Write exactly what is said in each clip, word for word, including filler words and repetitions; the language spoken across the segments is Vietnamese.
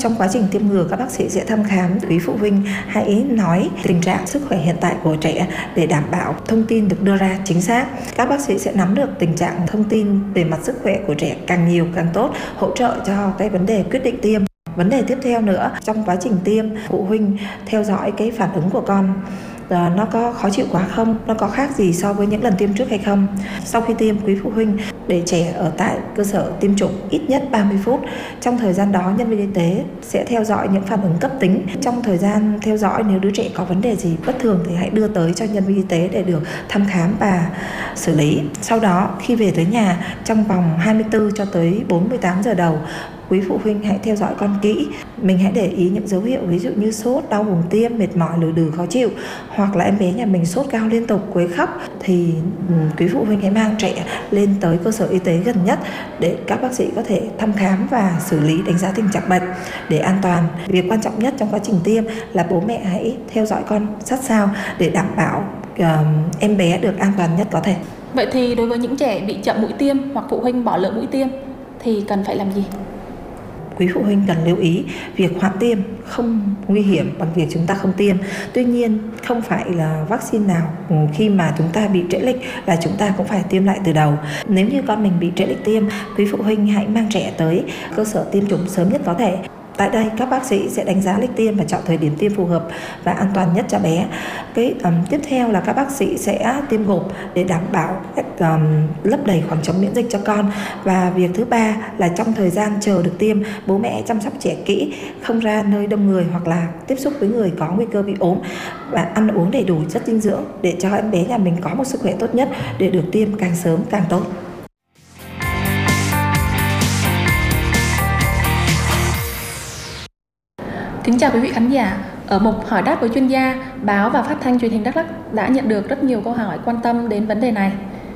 Trong quá trình tiêm ngừa, các bác sĩ sẽ thăm khám. Quý phụ huynh hãy nói tình trạng sức khỏe hiện tại của trẻ để đảm bảo thông tin được đưa ra chính xác. Các bác sĩ sẽ nắm được tình trạng thông tin về mặt sức khỏe của trẻ càng nhiều càng tốt, hỗ trợ cho cái vấn đề quyết định tiêm. Vấn đề tiếp theo nữa, trong quá trình tiêm, phụ huynh theo dõi cái phản ứng của con. À, nó có khó chịu quá không? Nó có khác gì so với những lần tiêm trước hay không? Sau khi tiêm, quý phụ huynh để trẻ ở tại cơ sở tiêm chủng ít nhất ba mươi phút. Trong thời gian đó, nhân viên y tế sẽ theo dõi những phản ứng cấp tính. Trong thời gian theo dõi, nếu đứa trẻ có vấn đề gì bất thường thì hãy đưa tới cho nhân viên y tế để được thăm khám và xử lý. Sau đó, khi về tới nhà, trong vòng hai mươi tư cho tới bốn mươi tám giờ đầu, quý phụ huynh hãy theo dõi con kỹ. Mình hãy để ý những dấu hiệu ví dụ như sốt, đau vùng tiêm, mệt mỏi, lừ đừ, khó chịu, hoặc là em bé nhà mình sốt cao liên tục, quấy khóc, thì quý phụ huynh hãy mang trẻ lên tới cơ sở y tế gần nhất để các bác sĩ có thể thăm khám và xử lý, đánh giá tình trạng bệnh để an toàn. Việc quan trọng nhất trong quá trình tiêm là bố mẹ hãy theo dõi con sát sao để đảm bảo uh, em bé được an toàn nhất có thể. Vậy thì đối với những trẻ bị chậm mũi tiêm hoặc phụ huynh bỏ lỡ mũi tiêm thì cần phải làm gì? Quý phụ huynh cần lưu ý việc hoãn tiêm không nguy hiểm bằng việc chúng ta không tiêm. Tuy nhiên, không phải là vaccine nào khi mà chúng ta bị trễ lịch là chúng ta cũng phải tiêm lại từ đầu. Nếu như con mình bị trễ lịch tiêm, quý phụ huynh hãy mang trẻ tới cơ sở tiêm chủng sớm nhất có thể. Tại đây, các bác sĩ sẽ đánh giá lịch tiêm và chọn thời điểm tiêm phù hợp và an toàn nhất cho bé. Cái um, tiếp theo là các bác sĩ sẽ tiêm gộp để đảm bảo um, lấp đầy khoảng trống miễn dịch cho con. Và việc thứ ba là trong thời gian chờ được tiêm, bố mẹ chăm sóc trẻ kỹ, không ra nơi đông người hoặc là tiếp xúc với người có nguy cơ bị ốm, và ăn uống đầy đủ chất dinh dưỡng để cho em bé nhà mình có một sức khỏe tốt nhất để được tiêm càng sớm càng tốt. Kính chào quý vị khán giả. Ở mục hỏi đáp với chuyên gia, báo và phát thanh truyền hình Đắk Lắk đã nhận được rất nhiều câu hỏi quan tâm đến vấn đề này.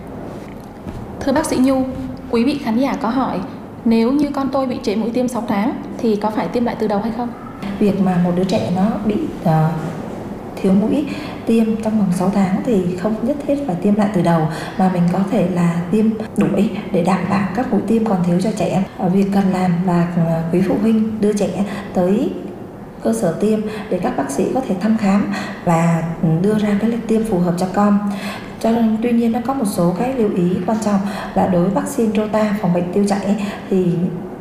Thưa bác sĩ Nhu, quý vị khán giả có hỏi, nếu như con tôi bị trễ mũi tiêm sáu tháng thì có phải tiêm lại từ đầu hay không? Việc mà một đứa trẻ nó bị uh, thiếu mũi tiêm trong vòng sáu tháng thì không nhất thiết phải tiêm lại từ đầu, mà mình có thể là tiêm đuổi để đảm bảo các mũi tiêm còn thiếu cho trẻ. Việc cần làm là quý phụ huynh đưa trẻ tới cơ sở tiêm để các bác sĩ có thể thăm khám và đưa ra cái lịch tiêm phù hợp cho con. Cho nên, tuy nhiên nó có một số cái lưu ý quan trọng là đối với vaccine Rota phòng bệnh tiêu chảy thì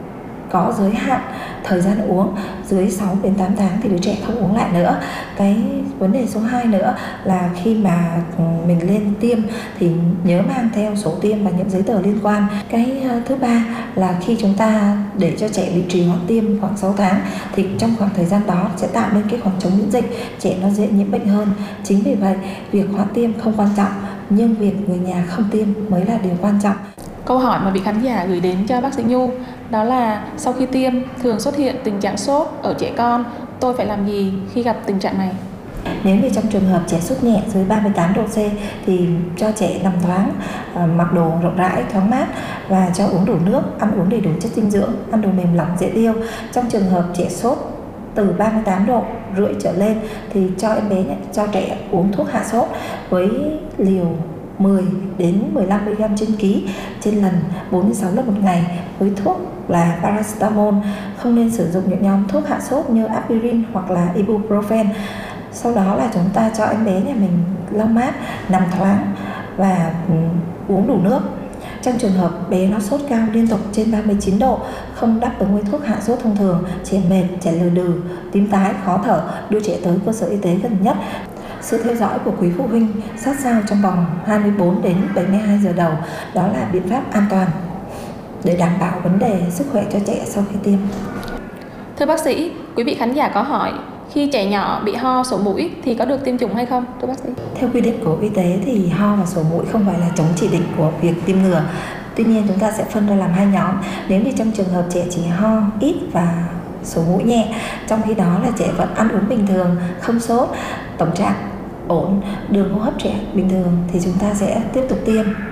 có giới hạn thời gian uống, dưới sáu đến tám tháng thì đứa trẻ không uống lại nữa. Cái vấn đề số hai nữa là khi mà mình lên tiêm thì nhớ mang theo sổ tiêm và những giấy tờ liên quan. Cái thứ ba là khi chúng ta để cho trẻ bị trì hoãn tiêm khoảng sáu tháng thì trong khoảng thời gian đó sẽ tạo nên cái khoảng trống miễn dịch, trẻ nó dễ nhiễm bệnh hơn. Chính vì vậy, việc hoãn tiêm không quan trọng, nhưng việc người nhà không tiêm mới là điều quan trọng. Câu hỏi mà vị khán giả gửi đến cho bác sĩ Nhu đó là sau khi tiêm thường xuất hiện tình trạng sốt ở trẻ con, tôi phải làm gì khi gặp tình trạng này? Nếu như trong trường hợp trẻ sốt nhẹ dưới ba mươi tám độ C thì cho trẻ nằm thoáng, mặc đồ rộng rãi, thoáng mát và cho uống đủ nước, ăn uống đầy đủ chất dinh dưỡng, ăn đồ mềm lỏng dễ tiêu. Trong trường hợp trẻ sốt từ ba mươi tám độ rưỡi trở lên thì cho em bé cho trẻ uống thuốc hạ sốt với liều mười đến mười lăm mi li gam trên ký trên lần bốn đến sáu lần một ngày, với thuốc là paracetamol. Không nên sử dụng những nhóm thuốc hạ sốt như aspirin hoặc là ibuprofen. Sau đó là chúng ta cho em bé nhà mình lau mát, nằm thoáng và uống đủ nước. Trong trường hợp bé nó sốt cao liên tục trên ba mươi chín độ, không đáp ứng với thuốc hạ sốt thông thường, trẻ mệt, trẻ lừ đừ, tím tái, khó thở, đưa trẻ tới cơ sở y tế gần nhất. Sự theo dõi của quý phụ huynh sát sao trong vòng hai mươi bốn đến bảy mươi hai giờ đầu, đó là biện pháp an toàn để đảm bảo vấn đề sức khỏe cho trẻ sau khi tiêm. Thưa bác sĩ, quý vị khán giả có hỏi, khi trẻ nhỏ bị ho, sổ mũi thì có được tiêm chủng hay không? Thưa bác sĩ. Theo quy định của y tế thì ho và sổ mũi không phải là chống chỉ định của việc tiêm ngừa. Tuy nhiên chúng ta sẽ phân ra làm hai nhóm. Nếu như trong trường hợp trẻ chỉ ho ít và sổ mũi nhẹ, trong khi đó là trẻ vẫn ăn uống bình thường, không sốt, tổng trạng ổn, đường hô hấp trẻ bình thường thì chúng ta sẽ tiếp tục tiêm.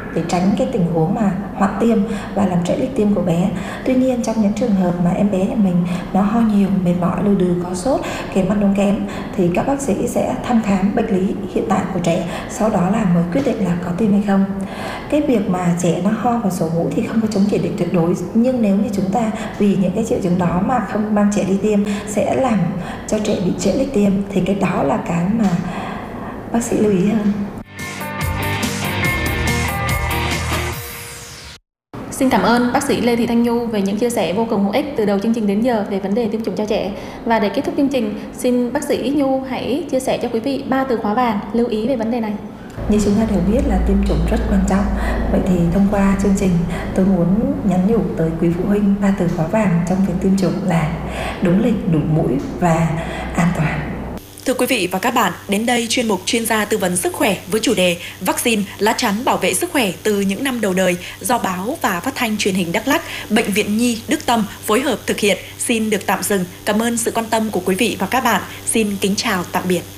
để tránh cái tình huống mà hoãn tiêm và làm trễ lịch tiêm của bé. Tuy nhiên trong những trường hợp mà em bé nhà mình nó ho nhiều, mệt mỏi, lừ đừ, có sốt, kèm ăn uống kém thì các bác sĩ sẽ thăm khám bệnh lý hiện tại của trẻ, sau đó là mới quyết định là có tiêm hay không. Cái việc mà trẻ nó ho và sổ mũi thì không có chống chỉ định tuyệt đối, nhưng nếu như chúng ta vì những cái triệu chứng đó mà không mang trẻ đi tiêm sẽ làm cho trẻ bị trễ lịch tiêm thì cái đó là cái mà bác sĩ lưu ý hơn. Xin cảm ơn bác sĩ Lê Thị Thanh Nhu về những chia sẻ vô cùng hữu ích từ đầu chương trình đến giờ về vấn đề tiêm chủng cho trẻ. Và để kết thúc chương trình, xin bác sĩ Nhu hãy chia sẻ cho quý vị ba từ khóa vàng lưu ý về vấn đề này. Như chúng ta đều biết là tiêm chủng rất quan trọng. Vậy thì thông qua chương trình tôi muốn nhắn nhủ tới quý phụ huynh ba từ khóa vàng trong việc tiêm chủng là đúng lịch, đủ mũi và an toàn. Thưa quý vị và các bạn, đến đây chuyên mục chuyên gia tư vấn sức khỏe với chủ đề Vaccine lá chắn bảo vệ sức khỏe từ những năm đầu đời do báo và phát thanh truyền hình Đắk Lắk, Bệnh viện Nhi Đức Tâm phối hợp thực hiện xin được tạm dừng. Cảm ơn sự quan tâm của quý vị và các bạn. Xin kính chào tạm biệt.